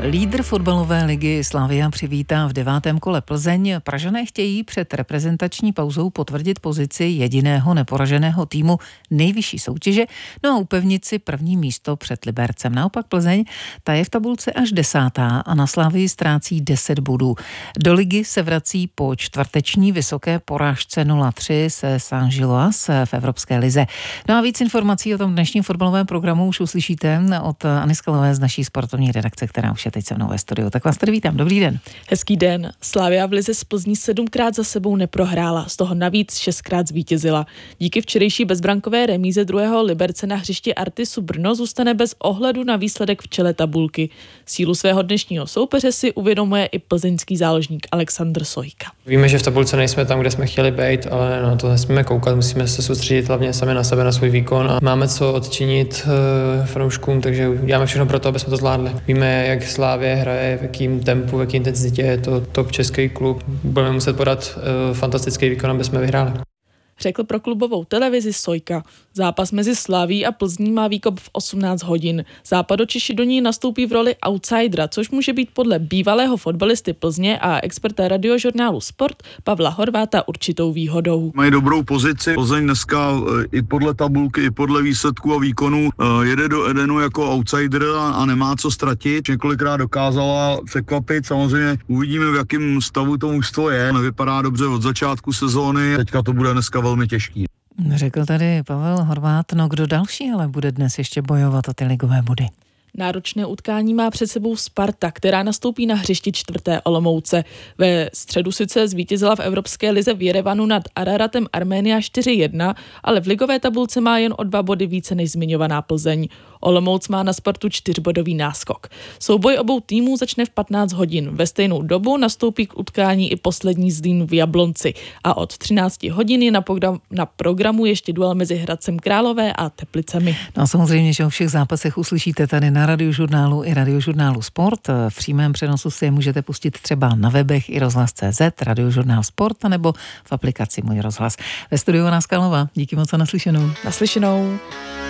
Lídr fotbalové ligy Slavia přivítá v 9. kole Plzeň. Pražané chtějí před reprezentační pauzou potvrdit pozici jediného neporaženého týmu nejvyšší soutěže, no a upevnit si první místo před Libercem. Naopak Plzeň, ta je v tabulce až 10. a na Slavii ztrácí 10 bodů. Do ligy se vrací po čtvrteční vysoké porážce 0-3 se Saint-Gilloise v Evropské lize. No a víc informací o tom dnešním fotbalovém programu už uslyšíte od Anny Skalové z naší sportovní redakce, která už je teď se mnou ve studiu. Tak vás tady vítám. Dobrý den. Hezký den. Slavia v lize z Plzní 7krát za sebou neprohrála, z toho navíc 6krát zvítězila. Díky včerejší bezbrankové remíze druhého Liberce na hřišti Artisu Brno zůstane bez ohledu na výsledek v čele tabulky. Sílu svého dnešního soupeře si uvědomuje i plzeňský záložník Alexandr Sojka. Víme, že v tabulce nejsme tam, kde jsme chtěli být, ale na to nesmíme koukat, musíme se soustředit hlavně sami na sebe, na svůj výkon a máme co odčinit fanouškům, takže děláme všechno pro to, aby jsme to zvládli. Víme, jak Slavie hraje, v jakým tempu, v jaké intenzitě, je to top český klub. Budeme muset podat fantastický výkon, aby jsme vyhráli. Řekl pro klubovou televizi Sojka. Zápas mezi Slavií a Plzní má výkop v 18 hodin. Západočeši do ní nastoupí v roli outsidera, což může být podle bývalého fotbalisty Plzně a experta radiožurnálu Sport Pavla Horváta určitou výhodou. Mají dobrou pozici. Plzeň dneska i podle tabulky, i podle výsledků a výkonů jede do Edenu jako outsider a nemá co ztratit. Několikrát dokázala překvapit. Samozřejmě uvidíme, v jakém stavu to mužstvo je. Nevypadá dobře od začátku sezóny. Teďka to bude dneska velmi těžký. Řekl tady Pavel Horvát, no kdo další ale bude dnes ještě bojovat o ty ligové body? Náročné utkání má před sebou Sparta, která nastoupí na hřišti 4. Olomouce. Ve středu sice zvítězila v Evropské lize v Jerevanu nad Araratem Arménia 4-1, ale v ligové tabulce má jen o 2 body více než zmiňovaná Plzeň. Olomouc má na Spartu 4bodový náskok. Souboj obou týmů začne v 15 hodin. Ve stejnou dobu nastoupí k utkání i poslední Zlín v Jablonci. A od 13 hodin je na programu ještě duel mezi Hradcem Králové a Teplicemi. No a samozřejmě, že o všech zápasech uslyšíte tady na Radiožurnálu i Radiožurnálu Sport. V přímém přenosu si je můžete pustit třeba na webech i rozhlas.cz, Radiožurnál Sport, nebo v aplikaci Můj rozhlas. Ve studiu Anna Skalová. Díky moc za naslyšenou. Naslyšenou.